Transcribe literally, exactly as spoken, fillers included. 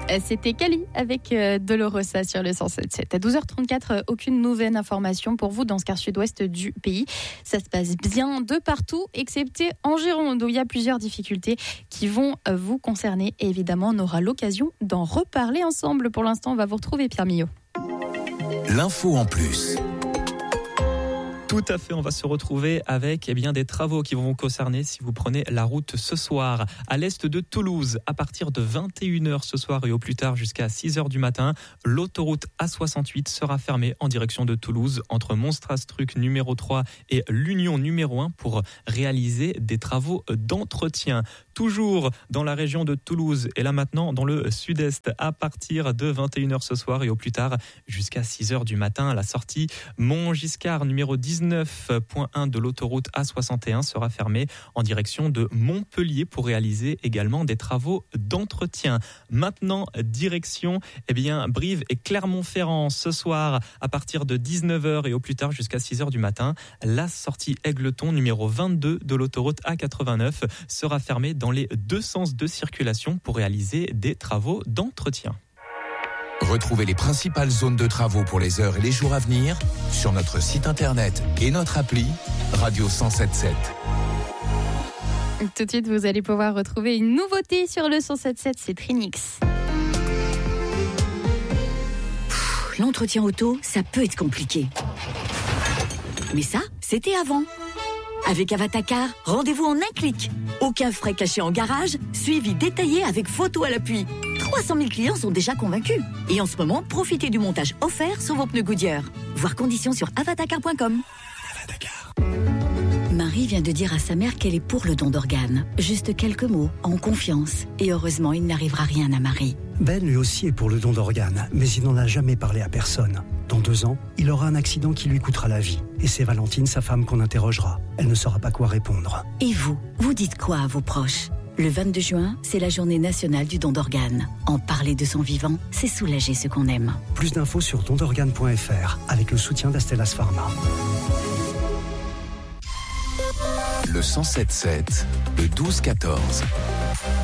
C'était Cali avec Dolorosa sur le cent sept sept. À douze heures trente-quatre, aucune nouvelle information pour vous dans ce quart sud-ouest du pays. Ça se passe bien de partout, excepté en Gironde, où il y a plusieurs difficultés qui vont vous concerner. Et évidemment, on aura l'occasion d'en reparler ensemble. Pour l'instant, on va vous retrouver Pierre Millot. L'info en plus. Tout à fait, on va se retrouver avec eh bien, des travaux qui vont vous concerner si vous prenez la route ce soir. À l'est de Toulouse, à partir de vingt et une heures ce soir et au plus tard jusqu'à six heures du matin, l'autoroute A soixante-huit sera fermée en direction de Toulouse entre Monstrastruc numéro trois et l'Union numéro un pour réaliser des travaux d'entretien. Toujours dans la région de Toulouse et là maintenant dans le sud-est à partir de vingt et une heures ce soir et au plus tard jusqu'à six heures du matin. La sortie Montgiscard numéro dix-neuf point un de l'autoroute A soixante et un sera fermée en direction de Montpellier pour réaliser également des travaux d'entretien. Maintenant, direction eh bien, Brive et Clermont-Ferrand ce soir à partir de dix-neuf heures et au plus tard jusqu'à six heures du matin. La sortie Égletons numéro vingt-deux de l'autoroute A quatre-vingt-neuf sera fermée dans les deux sens de circulation pour réaliser des travaux d'entretien. Retrouvez les principales zones de travaux pour les heures et les jours à venir sur notre site internet et notre appli Radio cent sept sept. Tout de suite, vous allez pouvoir retrouver une nouveauté sur le cent sept sept, c'est Trinix. Pff, l'entretien auto, ça peut être compliqué. Mais ça, c'était avant. Avec Avatacar, rendez-vous en un clic. Aucun frais cachés en garage, suivi détaillé avec photo à l'appui. trois cent mille clients sont déjà convaincus. Et en ce moment, profitez du montage offert sur vos pneus Goodyear. Voir conditions sur avatacar point com. Avatacar. Marie vient de dire à sa mère qu'elle est pour le don d'organes. Juste quelques mots, en confiance. Et heureusement, il n'arrivera rien à Marie. Ben, lui aussi, est pour le don d'organes, mais il n'en a jamais parlé à personne. Dans deux ans, il aura un accident qui lui coûtera la vie. Et c'est Valentine, sa femme, qu'on interrogera. Elle ne saura pas quoi répondre. Et vous, vous dites quoi à vos proches ? Le vingt-deux juin, c'est la journée nationale du don d'organes. En parler de son vivant, c'est soulager ce qu'on aime. Plus d'infos sur don d'organes point f r avec le soutien d'Astellas Pharma. Le cent sept sept, le douze quatorze.